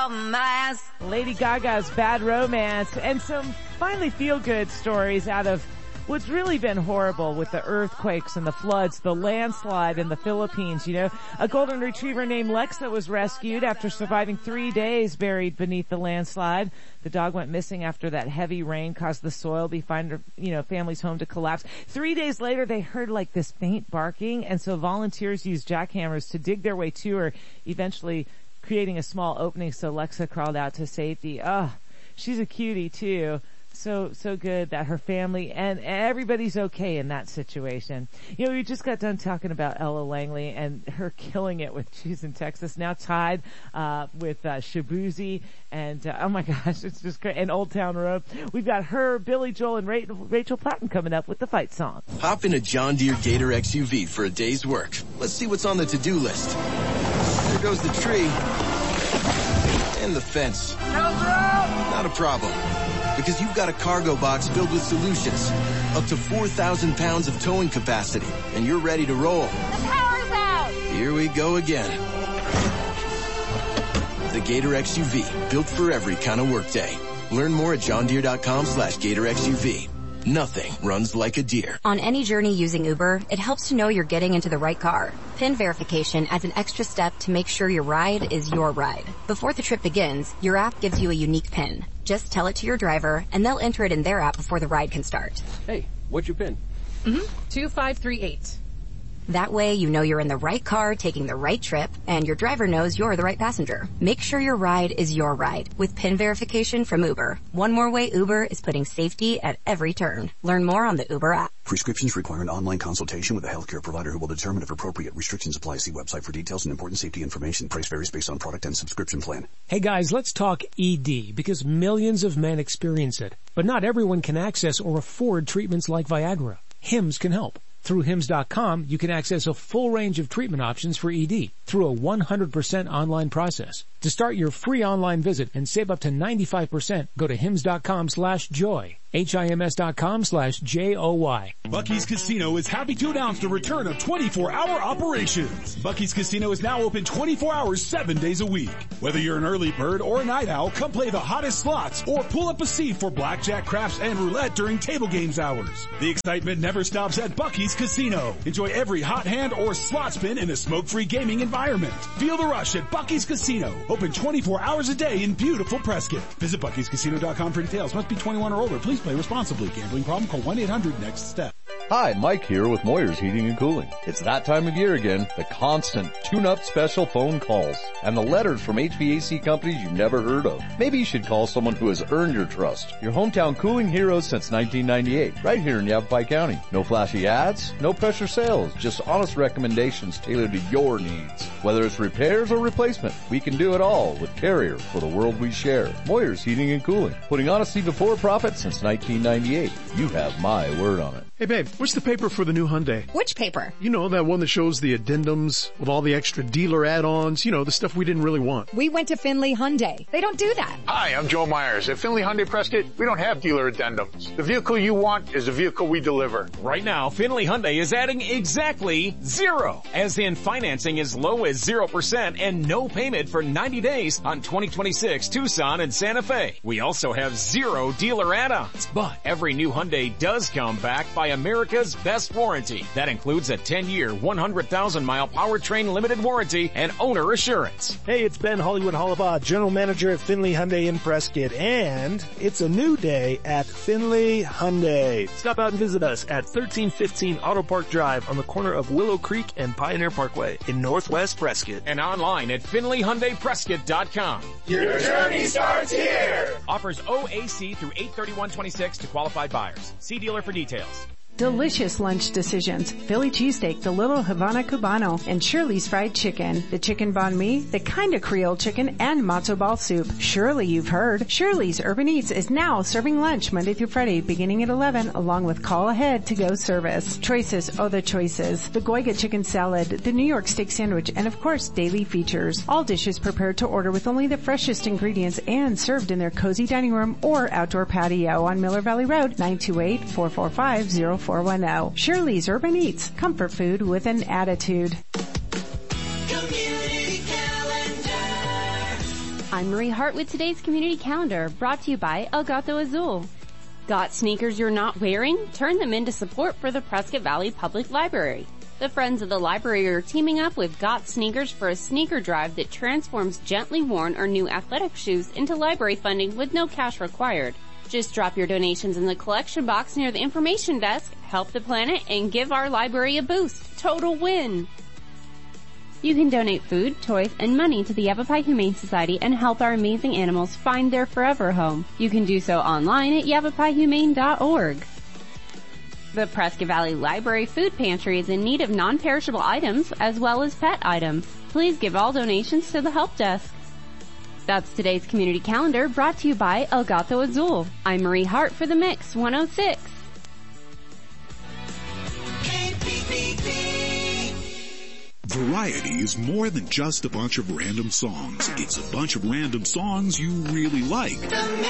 mess. Lady Gaga's Bad Romance, and some finally feel-good stories out of what's really been horrible with the earthquakes and the floods, the landslide in the Philippines. You know, a golden retriever named Lexa was rescued after surviving 3 days buried beneath the landslide. The dog went missing after that heavy rain caused the soil behind, family's home to collapse. 3 days later, they heard like this faint barking, and so volunteers used jackhammers to dig their way to her, eventually creating a small opening so Lexa crawled out to safety. She's a cutie too. So good that her family and everybody's okay in that situation. You know, we just got done talking about Ella Langley and her killing it with Cheese in Texas, now tied with Shabuzi and oh my gosh, it's just great. And Old Town Road. We've got her, Billy Joel, and Rachel Platten coming up with the fight song. Hop in a John Deere Gator XUV for a day's work. Let's see what's on the to-do list. There goes the tree and the fence. Not a problem. Because you've got a cargo box filled with solutions. Up to 4,000 pounds of towing capacity. And you're ready to roll. The power's out! Here we go again. The Gator XUV. Built for every kind of workday. Learn more at johndeere.com/Gator XUV. Nothing runs like a deer. On any journey using Uber, it helps to know you're getting into the right car. PIN verification adds an extra step to make sure your ride is your ride. Before the trip begins, your app gives you a unique PIN. Just tell it to your driver, and they'll enter it in their app before the ride can start. Hey, what's your PIN? 2538. That way you know you're in the right car taking the right trip, and your driver knows you're the right passenger. Make sure your ride is your ride with PIN verification from Uber. One more way Uber is putting safety at every turn. Learn more on the Uber app. Prescriptions require an online consultation with a healthcare provider who will determine if appropriate. Restrictions apply. See website for details and important safety information. Price varies based on product and subscription plan. Hey guys, let's talk ED because millions of men experience it. But not everyone can access or afford treatments like Viagra. Hims can help. Through Hims.com, you can access a full range of treatment options for ED through a 100% online process. To start your free online visit and save up to 95%, go to Hims.com/joy. HIMS.com/JOY. Bucky's Casino is happy to announce the return of 24-hour operations. Bucky's Casino is now open 24 hours, 7 days a week. Whether you're an early bird or a night owl, come play the hottest slots or pull up a seat for blackjack, craps, and roulette during table games hours. The excitement never stops at Bucky's Casino. Enjoy every hot hand or slot spin in a smoke-free gaming environment. Feel the rush at Bucky's Casino. Open 24 hours a day in beautiful Prescott. Visit Bucky'sCasino.com for details. Must be 21 or older. Please play responsibly. Gambling problem? Call 1-800-NEXT-STEP. Hi, Mike here with Moyer's Heating and Cooling. It's that time of year again, the constant tune-up special phone calls and the letters from HVAC companies you've never heard of. Maybe you should call someone who has earned your trust. Your hometown cooling heroes since 1998, right here in Yavapai County. No flashy ads, no pressure sales, just honest recommendations tailored to your needs. Whether it's repairs or replacement, we can do it all with Carrier for the world we share. Moyer's Heating and Cooling, putting honesty before profit since 1998. You have my word on it. Hey babe, what's the paper for the new Hyundai? Which paper? You know, that one that shows the addendums with all the extra dealer add-ons, you know, the stuff we didn't really want. We went to Findlay Hyundai. They don't do that. Hi, I'm Joe Myers. At Findlay Hyundai Prescott, we don't have dealer addendums. The vehicle you want is the vehicle we deliver. Right now, Findlay Hyundai is adding exactly 0, as in financing as low as 0% and no payment for 90 days on 2026 Tucson and Santa Fe. We also have 0 dealer add-ons, but every new Hyundai does come backed by America's best warranty. That includes a 10-year, 100,000-mile powertrain limited warranty and owner assurance. Hey, it's Ben Hollywood Hollabaugh, General Manager at Findlay Hyundai in Prescott, and it's a new day at Findlay Hyundai. Stop out and visit us at 1315 Auto Park Drive on the corner of Willow Creek and Pioneer Parkway in Northwest Prescott. And online at FindlayHyundaiPrescott.com. Your journey starts here! Offers OAC through 8/31/26 to qualified buyers. See dealer for details. Delicious lunch decisions. Philly cheesesteak, the Little Havana Cubano, and Shirley's Fried Chicken. The chicken banh mi, the kind of Creole chicken, and matzo ball soup. Surely you've heard. Shirley's Urban Eats is now serving lunch Monday through Friday beginning at 11 along with call ahead to go service. Choices, oh the choices. The Goiga chicken salad, the New York steak sandwich, and of course daily features. All dishes prepared to order with only the freshest ingredients and served in their cozy dining room or outdoor patio on Miller Valley Road, 928-445-0410. Shirley's Urban Eats, comfort food with an attitude. Community Calendar. I'm Marie Hart with today's community calendar, brought to you by El Gato Azul. Got sneakers you're not wearing? Turn them into support for the Prescott Valley Public Library. The Friends of the Library are teaming up with Got Sneakers for a sneaker drive that transforms gently worn or new athletic shoes into library funding with no cash required. Just drop your donations in the collection box near the information desk, help the planet, and give our library a boost. Total win! You can donate food, toys, and money to the Yavapai Humane Society and help our amazing animals find their forever home. You can do so online at yavapaihumane.org. The Prescott Valley Library Food Pantry is in need of non-perishable items as well as pet items. Please give all donations to the help desk. That's today's community calendar, brought to you by El Gato Azul. I'm Marie Hart for The Mix 106. Variety is more than just a bunch of random songs. It's a bunch of random songs you really like.